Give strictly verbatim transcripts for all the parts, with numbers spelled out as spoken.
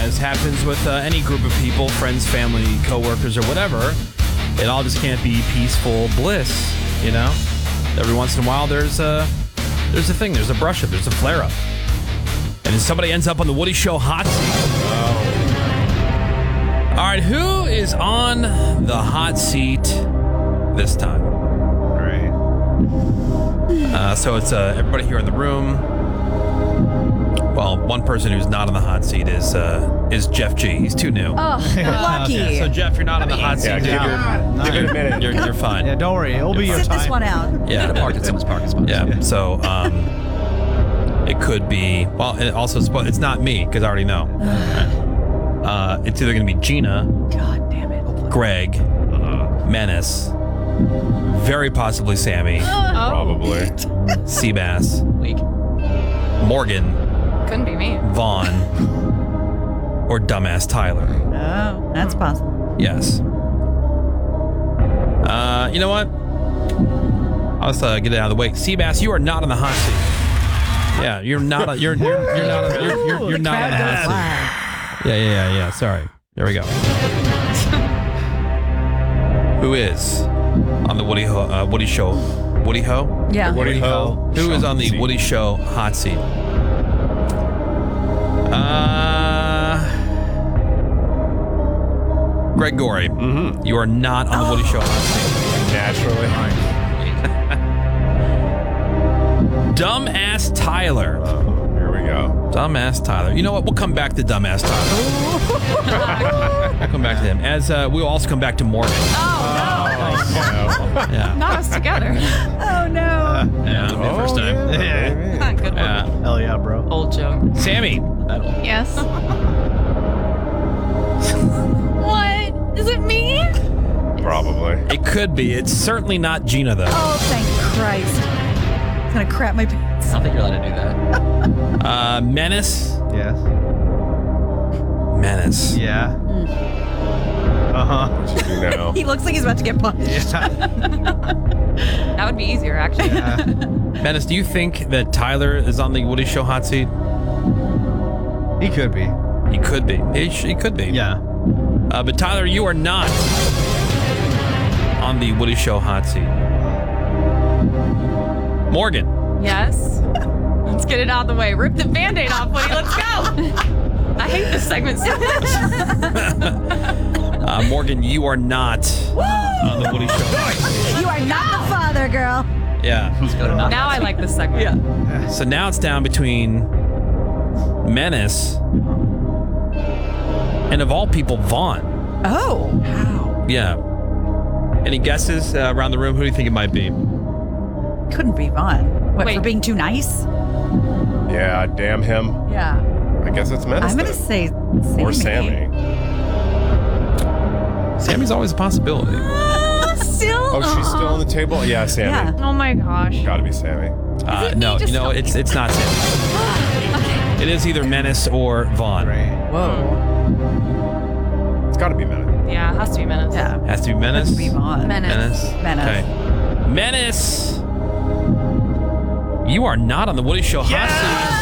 as happens with uh, any group of people, friends, family, coworkers, or whatever, it all just can't be peaceful bliss, you know? Every once in a while, there's a, there's a thing, there's a brush up, there's a flare up. And then somebody ends up on the Woody Show hot seat. Oh. All right, who is on the hot seat this time? Right. Uh, so it's uh, everybody here in the room. Well, one person who's not on the hot seat is uh, is Jeff G. He's too new. Oh, lucky. Yeah, so Jeff, you're not on the hot seat. Yeah, You're, give it you're, a minute. You're, you're fine. Yeah, don't worry. It'll be your Sit time. this one out. Yeah. Park at someone's parking spot. Yeah. So um, it could be. Well, and also it's not me because I already know. Uh, it's either going to be Gina, God damn it. Greg, Menace, very possibly Sammy, Probably. Seabass, Weak. Morgan, Couldn't be me. Vaughn, or dumbass Tyler. Oh, that's possible. Yes. Uh, you know what? I'll just uh, get it out of the way. Seabass, you are not on the hot seat. Yeah, you're not. On, you're, you're you're not. On, you're you're, you're not on the hot seat. Yeah, yeah, yeah, yeah. Sorry. There we go. Who is on the Woody Ho, uh, Woody Show? Woody Ho? Yeah. Woody Ho. Who is on the Woody Show hot seat? Uh, Greg Gorey. Mm-hmm. You are not on the Woody Show hot seat. Naturally. Dumbass Tyler. Oh, here we go. Dumbass Tyler. You know what? We'll come back to Dumbass Tyler. We'll come back to him. As uh, we'll also come back to Morgan. Oh, Yeah. no. Not us together. Oh, no. Yeah, that'll be the first time. Yeah. Good one. Yeah. Hell yeah, bro. Old joke. Sammy. Yes. What? Is it me? Probably. It could be. It's certainly not Gina, though. Oh, thank Christ. It's going to crap my pants. I don't think you're allowed to do that. Uh, Menace. Yes. Menace. Yeah. Uh-huh. What you do now? He looks like he's about to get punched. That would be easier, actually. Yeah. Menace, do you think that Tyler is on the Woody Show hot seat? He could be. He could be. He, sh- he could be. Yeah. Uh, but Tyler, you are not on the Woody Show hot seat. Morgan. Yes. Let's get it out of the way. Rip the Band-Aid off, Woody. Let's go. I hate this segment so much. Uh, Morgan, you are not on the Woody Show. You are not the father, girl. Yeah. Let's go to not. Now I like this segment. Yeah. So now it's down between Menace and, of all people, Vaughn. Oh. Wow. Yeah. Any guesses uh, around the room? Who do you think it might be? Couldn't be Vaughn. What, Wait. for being too nice? Yeah, damn him. Yeah. I guess it's Menace. I'm going to then. say Sammy. Or Sammy. Sammy's always a possibility. Uh, still? Oh, she's still on the table? Yeah, Sammy. Yeah. Oh my gosh. Gotta be Sammy. Uh, it me? no, Just you know, tell me. it's it's not Sammy. It is either Menace or Vaughn. Right. Whoa. It's gotta be Menace. Yeah, it has to be Menace. Yeah. Has to be Menace. Has to be Vaughn. Menace. Menace. Menace. Okay. Menace. You are not on the Woody Show hot seat.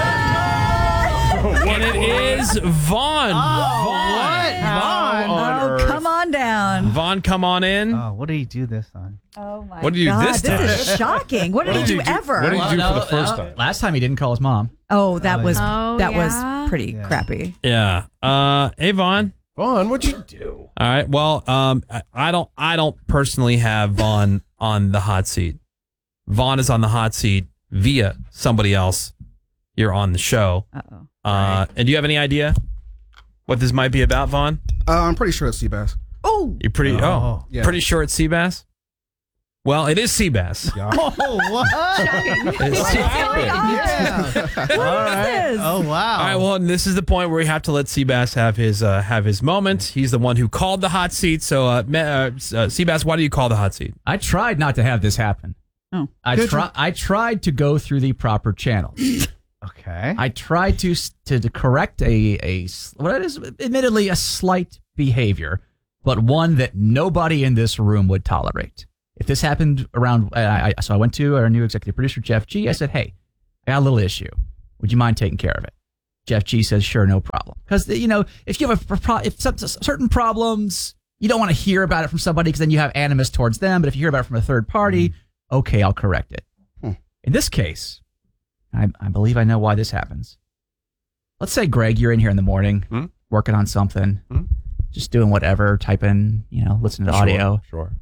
And it is Vaughn. Vaughn. Vaughn. Oh, come on down. Vaughn, come on in. Oh, what did he do this time? Oh, my What did you do God. this time? This is shocking. What did he do ever? What did he do Well, for no, the first no. time? Last time he didn't call his mom. Oh, that was Oh, that yeah? was pretty Yeah. crappy. Yeah. Uh, hey, Vaughn. Vaughn, what'd you do? All right. Well, um, I, I don't, I don't personally have Vaughn on the hot seat. Vaughn is on the hot seat via somebody else. You're on the show. Uh-oh. Uh, and do you have any idea what this might be about, Vaughn? Uh, I'm pretty sure it's Seabass. Oh. You're pretty, oh, Oh, yeah. pretty sure it's Seabass. Well, it is Seabass. Yeah. Oh, what? It's What's going on? Yeah. What is this? Oh, wow. All right, well, and this is the point where we have to let Seabass have his uh, have his moment. He's the one who called the hot seat. So, uh, me- uh, uh, Seabass, why do you call the hot seat? I tried not to have this happen. Oh. I Did try. I tried to go through the proper channels. Okay. I tried to s- to, to correct a a s- what is admittedly a slight behavior, but one that nobody in this room would tolerate. If this happened around, I, I, so I went to our new executive producer Jeff G. I said, "Hey, I got a little issue. Would you mind taking care of it?" Jeff G. says, "Sure, no problem." Because, you know, if you have a pro- if some, certain problems, you don't want to hear about it from somebody because then you have animus towards them. But if you hear about it from a third party, mm. okay, I'll correct it. Hmm. In this case, I, I believe I know why this happens. Let's say, Greg, you're in here in the morning, hmm? working on something, hmm? just doing whatever, typing, you know, listening to sure, audio. Sure.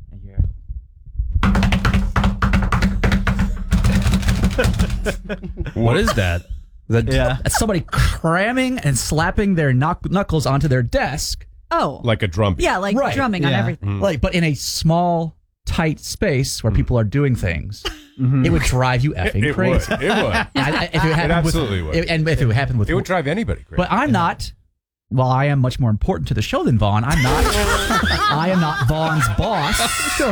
What is that? Is that yeah. That's somebody cramming and slapping their knuck- knuckles onto their desk. Oh. Like a drum beat. Yeah, like right. drumming yeah. on everything. Mm. Like, but in a small, tight space where mm. people are doing things, mm-hmm. it would drive you effing it, it crazy. Would. It would. I, I, if it, it absolutely with, would. It, and if it happened with... It would drive anybody crazy. But I'm not... While I am much more important to the show than Vaughn, I'm not. I am not Vaughn's boss. Sure.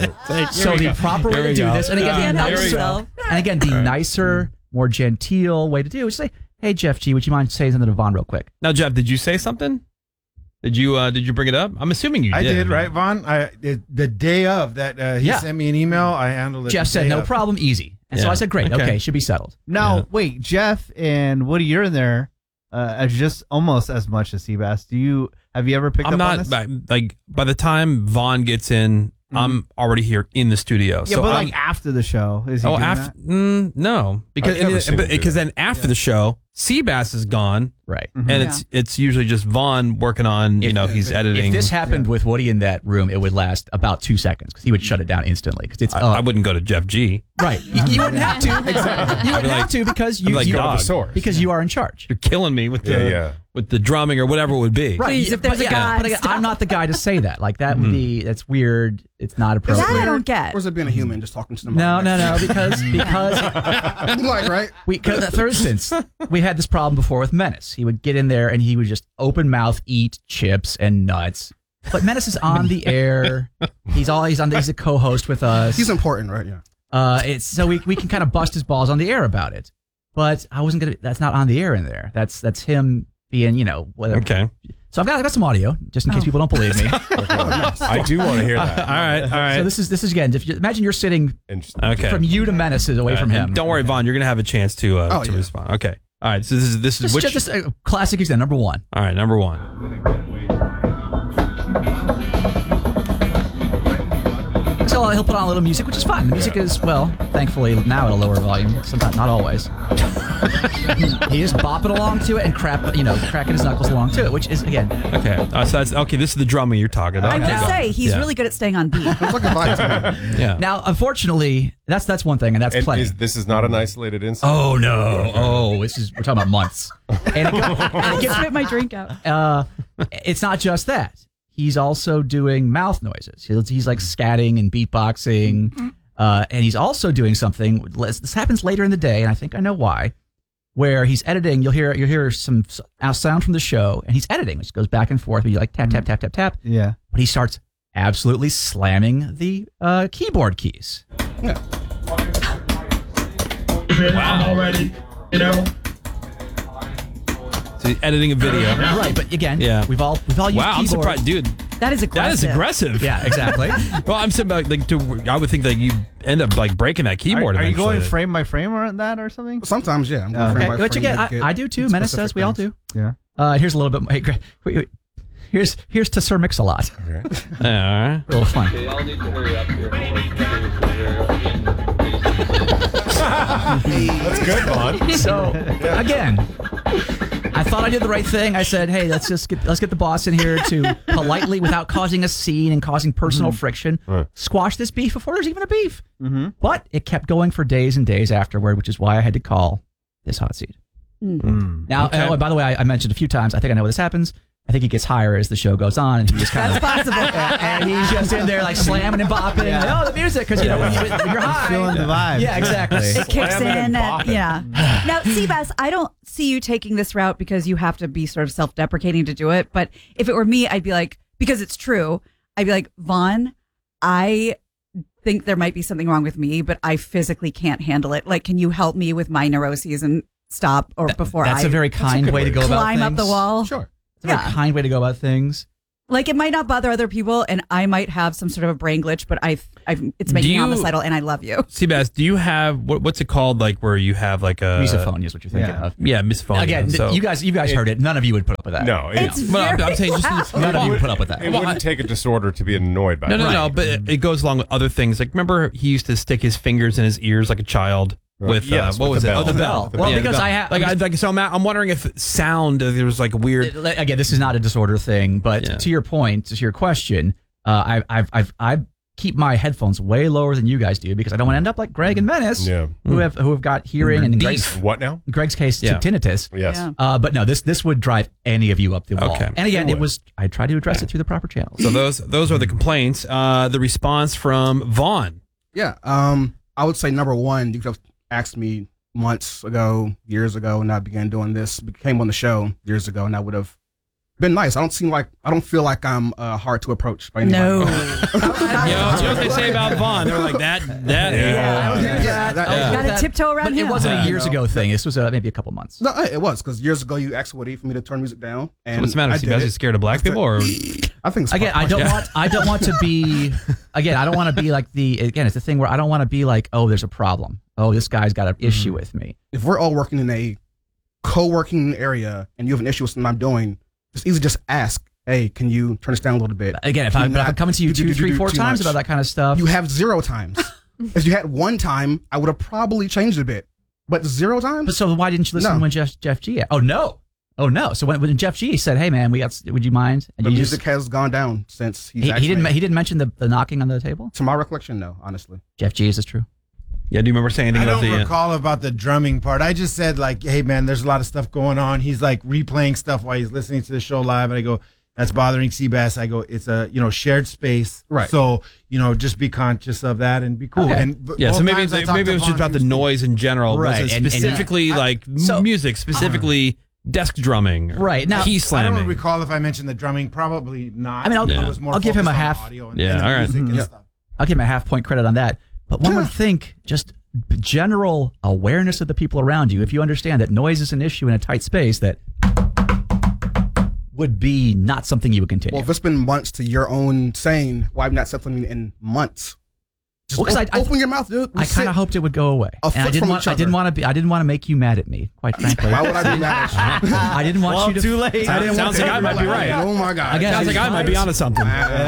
So the proper way to do this, and again, the nicer, and again, the nicer, more genteel way to do it is say, "Hey, Jeff G, would you mind saying something to Vaughn real quick?" Now, Jeff, did you say something? Did you uh, did you bring it up? I'm assuming you did. I did, right, Vaughn? I the, the day of that uh, he yeah. sent me an email. I handled it. Jeff said, "No of. problem, easy." And yeah. so I said, "Great, okay. okay, should be settled." Now, yeah. wait, Jeff and Woody, you're in there. Uh, as just almost as much as Seabass. Do you have you ever picked I'm up not, on this? By, like by the time Vaughn gets in, mm-hmm. I'm already here in the studio. Yeah, so but I'm, like after the show, is he oh doing after that? mm, no because because then after yeah. the show, Seabass is gone, right? Mm-hmm. And yeah. it's it's usually just Vaughn working on you if, know he's if, editing. If this happened yeah. with Woody in that room, it would last about two seconds because he would shut it down instantly. Because it's I, uh, I wouldn't go to Jeff G. Right, you, you wouldn't have to. Exactly, you wouldn't like, have to because you like you are source. because you are in charge. You're killing me with the yeah, yeah. with the drumming or whatever it would be. Right, Please, if there's but, a guy, but again, I'm not the guy to say that. Like that would be that's weird. It's not appropriate. That I don't get. Or is it being a human just talking to them? No, no, no, because because like right. We, for instance, we had this problem before with Menace. He would get in there and he would just open mouth eat chips and nuts. But Menace is on the air. He's always on. The, he's a co-host with us. He's important, right? Yeah. Uh, it's so we we can kind of bust his balls on the air about it. But I wasn't gonna. That's not on the air in there. That's that's him being, you know, whatever. Okay. So I've got, I've got some audio just in case oh. people don't believe me. I do want to hear that. all right, all right. So this is this is again. If you, imagine you're sitting okay. from you to Menace is away uh, from him. Don't worry, Vaughn. You're gonna have a chance to uh, oh, to yeah. respond. Okay. All right. So this is this is just, which just a classic example. Number one. All right. Number one. So he'll put on a little music, which is fine. The music is, well, thankfully now at a lower volume. Sometimes, not always. He is bopping along to it and crap, you know, cracking his knuckles along to it, which is again. Okay, uh, so that's okay. This is the drumming you're talking about. I okay. would say he's yeah. really good at staying on beat. It's like a vibe. Yeah. Now, unfortunately, that's that's one thing, and that's and plenty. Is, this is not an isolated incident. Oh no! Oh, this is we're talking about months. And it, I can spit my drink out. Uh, it's not just that. He's also doing mouth noises. He's, he's like scatting and beatboxing. Uh, and he's also doing something. This happens later in the day, and I think I know why. Where he's editing, you'll hear you'll hear some sound from the show, and he's editing, which goes back and forth. But you like tap tap tap tap tap. Yeah. But he starts absolutely slamming the uh, keyboard keys. Yeah. Wow. Already, you know. So he's editing a video. Right, but again, yeah. we've all we've all used wow, I'm keyboards. surprised, dude. That is aggressive. That is aggressive. Yeah, exactly. Well, I'm saying about like to, I would think that you end up like breaking that keyboard. Are, are you eventually. going frame by frame on that or something? Sometimes, yeah. I'm going Okay. frame by Which frame again, to get I, I do too. Menace says we all do. Yeah. Uh, here's a little bit. Hey, Greg, wait, wait. Here's here's to Sir Mix-a-Lot. Okay. Yeah, all right. A little fun. Okay, y'all need to hurry up here. That's good, Vaughn. So again, I thought I did the right thing. I said, "Hey, let's just get let's get the boss in here to politely, without causing a scene and causing personal mm-hmm. friction, right. squash this beef before there's even a beef." Mm-hmm. But it kept going for days and days afterward, which is why I had to call this hot seat. Mm. Now, Okay. oh, by the way, I, I mentioned a few times. I think I know where this happens. I think he gets higher as the show goes on, and he just kind That's of possible. and he's just in there like slamming and bopping. Yeah. Oh, the music, because you know when, you, when you're high, Feeling the vibe. yeah, exactly. It kicks Slamming in. and And, bopping. yeah. Now, Seabass, I don't see you taking this route because you have to be sort of self-deprecating to do it. But if it were me, I'd be like, because it's true, I'd be like, Vaughn, I think there might be something wrong with me, but I physically can't handle it. Like, can you help me with my neuroses and stop or That- before that's I a very kind a way to go about climb things. up the wall? Sure. It's a very Yeah. kind way to go about things. Like, it might not bother other people, and I might have some sort of a brain glitch, but I I've, it's making Do me you- homicidal, and I love you. Seabass, do you have what, what's it called? Like where you have like a Misophonia is what you're thinking yeah. of. Yeah, misophonia. Again, So you guys, you guys heard it. None of you would put up with that. No, it, It's Well, I'm, very I'm saying just loud. None of you would put up with that. it wouldn't take a disorder to be annoyed by no, no, it. no. But it, it goes along with other things. Like remember, he used to stick his fingers in his ears like a child. With Yes, uh, what with was the it? bell. Oh, the bell. The Well, Yeah, the because bell. I have- like, I, like so. I'm, I'm wondering if sound uh, there was like a weird. It- Again, this is not a disorder thing, but Yeah. to your point, to your question, uh, I, I've, I've, I keep my headphones way lower than you guys do because I don't want to end up like Greg and Menace, Yeah. who have who have got hearing and in Greg's, What now? in Greg's case, Yeah. tinnitus. Yes. Yeah. Uh, but no, this this would drive any of you up the wall. Okay. And again, It it would. was I tried to address it through the proper channels. So those those are the complaints. Uh, the response from Vaughn. Yeah. Um, I would say number one, you could have asked me months ago, years ago, and I began doing this, came on the show years ago, and I would have been nice. I don't seem like, I don't feel like I'm uh, hard to approach by anybody. No. You know, you know what they say about Vaughn? They're like that. That. Yeah, I was gonna- Yeah, that- Yeah. Gotta That- tiptoe around But it him. wasn't Yeah. a years ago thing. This was uh, maybe a couple months. No, it was because years ago you asked Woody for me to turn music down, and What's the matter? I You did guys are it. scared of black people, or I think it's Again, I don't want I don't want to be again, I don't want to be like the again, it's the thing where I don't want to be like, oh, there's a problem. Oh, this guy's got an issue with me. If we're all working in a co-working area and you have an issue with something I'm doing, it's easy to just ask, hey, can you turn this down a little bit? Again, if, I, Can you if I'm not coming to you do- two, do- do- three, do four too times much? about that kind of stuff, You have zero times. If you had one time, I would have probably changed it a bit. But zero times? but so why didn't you listen No. when Jeff Jeff G? Oh no, oh no. So when, when Jeff G said, "Hey man, we got, would you mind?" And the you music just, has gone down since he's he, actually, he didn't he didn't mention the, the knocking on the table. to my recollection, no, honestly. Jeff G, is this true? yeah? Do you remember saying I anything about don't the? uh, recall about the drumming part. I just said like, hey man, there's a lot of stuff going on. He's like replaying stuff while he's listening to the show live, and I go, that's bothering Seabass. I go, it's a you know shared space, Right. So you know just be conscious of that and be cool. Okay. And b- Yeah, so both maybe times I talked maybe to it was just Vaughn, about the he was cool. noise in general, Right, wasn't and- and- specifically I- like so- music, specifically desk drumming, or Right, now- key I slamming. don't recall if I mentioned the drumming. Probably not. I mean, I'll- It Yeah. was more I'll give him a focused on half- audio and, Yeah, and the all right. music and Yeah. stuff. I'll give him a half point credit on that. But one would think just general awareness of the people around you, if you understand that noise is an issue in a tight space, that would be not something you would continue. Well, if it's been months to your own saying, why have you not said something in months? Just Well, 'cause op- I- I- open your mouth, dude. We I kind sit- of hoped it would go away. A And I foot didn't from want. each I didn't other. want to be. I didn't want to make you mad at me. Quite frankly, Why would I be mad at you? I didn't want Well, you to. too late. I didn't Sounds want like I might be right. Oh my God. Again, Sounds like I might be onto something.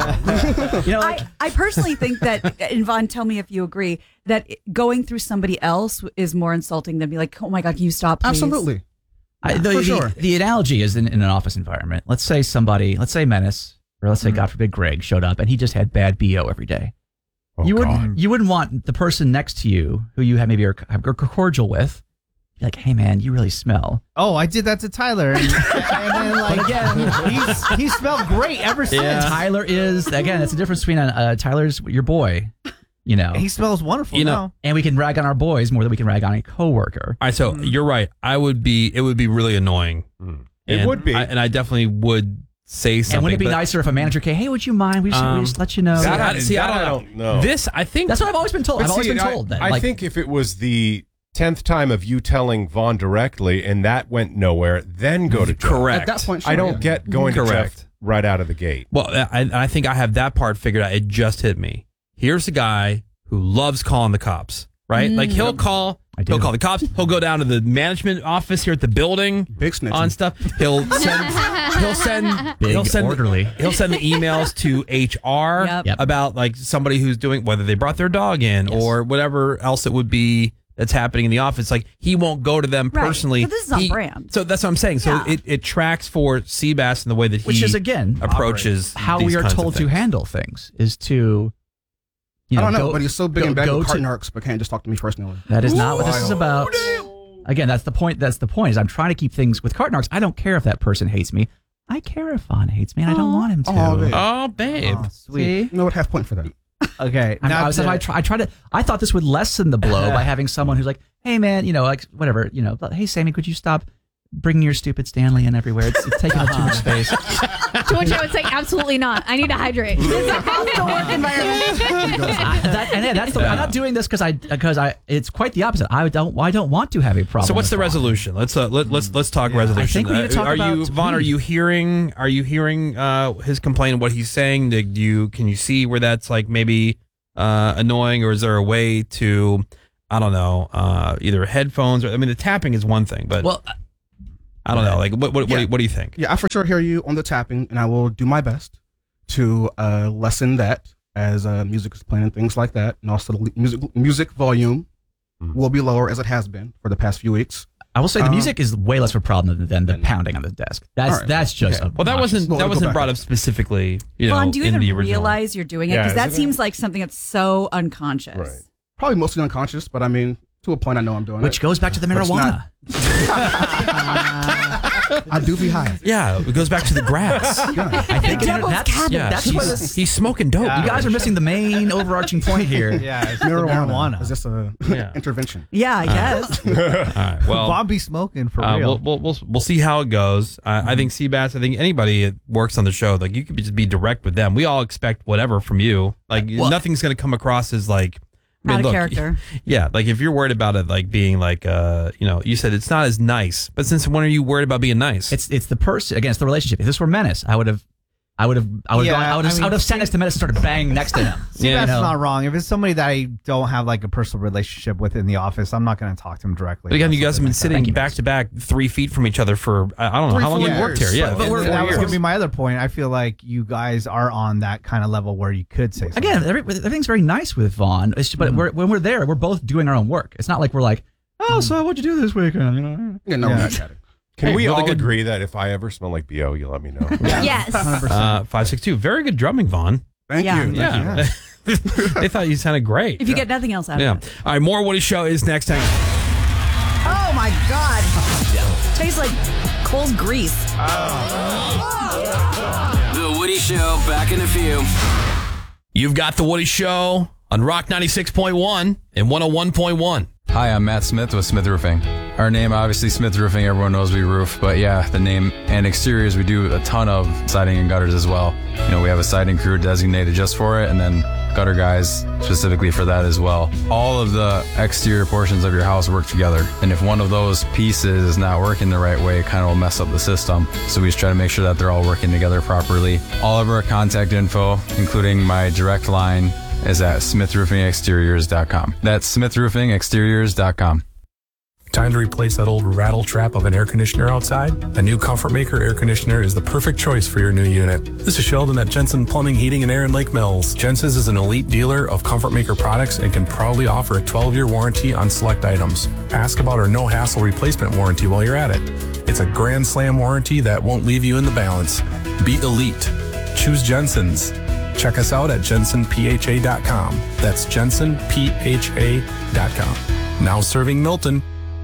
You know, like, I, I personally think that, and Vaughn, tell me if you agree, that going through somebody else is more insulting than be like, oh my God, can you stop, please? Absolutely. I, the, For the, sure. the analogy is in, in an office environment. Let's say somebody, let's say Menace, or let's say God forbid Greg showed up and he just had bad B O every day. Oh, you wouldn't God. you wouldn't want the person next to you who you have maybe are, have are cordial with, be like, hey man, you really smell. Oh, I did that to Tyler. And, and then, like, again- he's, he smelled great ever since. Tyler is again, it's the difference between uh, uh, Tyler's your boy, you know, He smells wonderful You know, now. and we can rag on our boys more than we can rag on a coworker. All right, so you're right. I would be. It would be really annoying. It And would be. I, and I definitely would say something. And wouldn't it be but, nicer if a manager came, hey, would you mind? We just, Um, we just let you know. See, That I, I- see, I that don't, I know. don't know. This, I think That's what I've always been told. But I've always see, been I- told that. I like, think if it was the tenth time of you telling Vaughn directly and that went nowhere, then go to Jeff. correct. At that point, I sure, don't yeah. get going Correct. to Jeff right out of the gate. Well, I, I think I have that part figured out. It just hit me. Here's a guy who loves calling the cops, right? Like he'll call, I do. he'll call the cops. He'll go down to the management office here at the building Big snitching. on stuff. He'll send, he'll send, Big he'll send, orderly. he'll send the emails to H R Yep. Yep. about like somebody who's doing whether they brought their dog in Yes. or whatever else it would be that's happening in the office. Like he won't go to them Right. personally. But this is on He- brand. So that's what I'm saying. So Yeah. it, it tracks for Seabass in the way that he which is again approaches how these we are kinds of told to things. handle things is to you know, I don't know, go- but he's so big go- and bad go with to- cart narcs, but can't just talk to me personally. that is not what this is about. Again, that's the point. That's the point. Is I'm trying to keep things with Cartnarks. I don't care if that person hates me. I care if Vaughn hates me, and I don't want him to. Aw, babe. Oh, babe. Oh, sweet. See? You know what? Half point for that. Okay. I, now I, was, to- I, try, I try to. I thought this would lessen the blow by having someone who's like, "Hey, man, you know, like whatever, you know, hey, Sammy, could you stop bringing your stupid Stanley in everywhere? It's, it's taking up too much space." To which I would say, absolutely not. I need to hydrate. It's a hostile work environment. I, that, and yeah, that's the, I'm not doing this because I because I. It's quite the opposite. I don't. I don't want to have a problem. So what's with the Vaughn. resolution? Let's uh, let, let's let's talk resolution. I think we need to talk are about you Vaughn? Are tweets. you hearing? Are you hearing uh, his complaint and what he's saying? Do you can you see where that's like maybe uh, annoying, or is there a way to, I don't know, uh, either headphones or I mean, the tapping is one thing, but Well, I don't know. Like, what what, what, Yeah. do you, what do you think? Yeah, I for sure hear you on the tapping, and I will do my best to uh, lessen that as uh, music is playing and things like that, and also the music music volume will be lower as it has been for the past few weeks. I will say the Um, music is way less of a problem than, than the then- pounding on the desk. That's All right. that's just Okay. a Well, that wasn't We'll that go wasn't back brought up. up specifically, you know, Vaughn, do you in even the original. realize you're doing it? Yeah, Because that isn't it- seems like something that's so unconscious. Right. Probably mostly unconscious, but I mean, to a point, I know I'm doing which it. goes back to the But it's marijuana. I do be high. Yeah, it goes back to the grass. I think Devil's that's, Cabinet. yeah, that's what he's, this, he's smoking dope. Yeah. you guys are missing the main overarching point here. Yeah, it's Marijuana. marijuana. Is this a Yeah. intervention? Yeah, I guess. All right, well, Bob be smoking for Uh, real. we'll, we'll we'll we'll see how it goes. Uh, I think Seabass. I think anybody that works on the show, like you could just be direct with them. We all expect whatever from you. Like Well- nothing's going to come across as like I mean, Out of look, character. Yeah, like if you're worried about it, like being like, uh, you know, you said it's not as nice. But since when are you worried about being nice? It's it's the person again. It's the relationship. If this were Menace, I would have, I would have, I would have, Yeah, gone, I would have, I I mean, would have sat next to Menace and started banging next to him. See, Yeah. that's You know? not wrong. If it's somebody that I don't have like a personal relationship with in the office, I'm not going to talk to him directly. But again, about you guys have something been like that. sitting Thank you, back to back, three feet from each other for I I don't know Three, how long four you worked here. years. Yeah, But four we're- That was years. going to be my other point. I feel like you guys are on that kind of level where you could say something. Again, every, everything's very nice with Vaughn. It's, but we're, when we're there, we're both doing our own work. It's not like we're like, oh, so what'd you do this weekend? You know. Yeah, no, Yeah. we're not chatting. Can Hey, we really all good- agree that if I ever smell like B O, you let me know? Yes. Uh, five six two. Very good drumming, Vaughn. Thank Yeah. you. Thank you. Yeah, they thought you sounded great. If you get nothing else out Yeah. of it. All right, more Woody Show is next time. Oh my God. Tastes like cold grease. The Woody Show, back in a few. You've got the Woody Show on Rock ninety-six point one and one oh one point one. Hi, I'm Matt Smith with Smith Roofing. Our name, obviously, Smith Roofing, everyone knows we roof, but yeah, the name and exteriors, we do a ton of siding and gutters as well. You know, we have a siding crew designated just for it, and then gutter guys specifically for that as well. All of the exterior portions of your house work together, and if one of those pieces is not working the right way, it kind of will mess up the system. So we just try to make sure that they're all working together properly. All of our contact info, including my direct line, is at smith roofing exteriors dot com. That's smith roofing exteriors dot com. Time to replace that old rattle trap of an air conditioner outside? A new Comfort Maker air conditioner is the perfect choice for your new unit. This is Sheldon at Jensen Plumbing, Heating, and Air in Lake Mills. Jensen's is an elite dealer of Comfort Maker products and can proudly offer a twelve-year warranty on select items. Ask about our no-hassle replacement warranty while you're at it. It's a grand slam warranty that won't leave you in the balance. Be elite. Choose Jensen's. Check us out at jensen p h a dot com. That's jensen p h a dot com. Now serving Milton.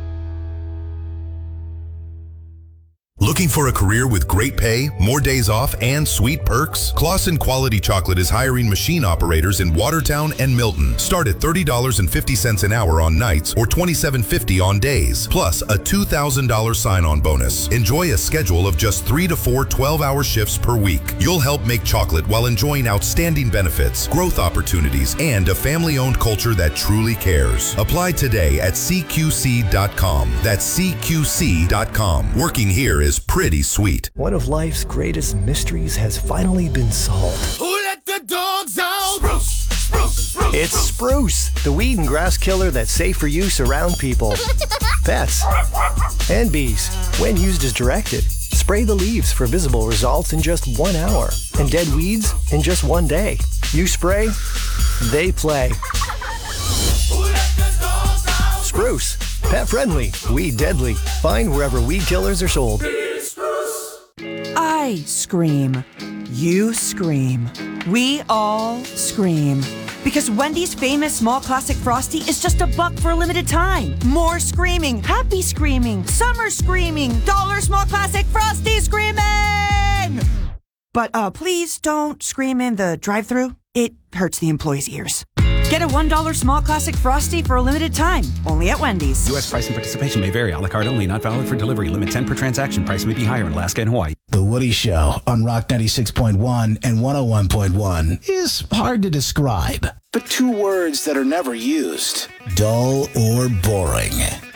Looking for a career with great pay, more days off, and sweet perks? Clausen Quality Chocolate is hiring machine operators in Watertown and Milton. Start at thirty dollars and fifty cents an hour on nights or twenty-seven fifty on days, plus a two thousand dollars sign-on bonus. Enjoy a schedule of just three to four twelve-hour shifts per week. You'll help make chocolate while enjoying outstanding benefits, growth opportunities, and a family-owned culture that truly cares. Apply today at c q c dot com. That's c q c dot com. Working here is pretty sweet. One of life's greatest mysteries has finally been solved. Who let the dogs out? Spruce, spruce, spruce. It's Spruce, the weed and grass killer that's safe for use around people, pets, and bees. When used as directed, spray the leaves for visible results in just one hour and dead weeds in just one day. You spray, they play. Spruce, pet friendly, weed deadly. Find wherever weed killers are sold. I scream. You scream. We all scream. Because Wendy's famous small classic Frosty is just a buck for a limited time. More screaming, happy screaming, summer screaming, dollar small classic Frosty screaming! But uh, please don't scream in the drive-thru. It hurts the employees' ears. Get a one dollar small classic Frosty for a limited time, only at Wendy's. U S price and participation may vary. A la carte only, not valid for delivery. Limit ten per transaction. Price may be higher in Alaska and Hawaii. The Woody Show on Rock ninety-six point one and one oh one point one is hard to describe, but two words that are never used: dull or boring.